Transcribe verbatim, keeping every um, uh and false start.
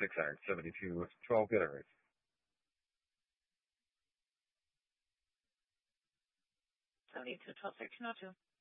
six iron, seventy-two, twelve, good iron. seventy-two, twelve, thirteen, oh two.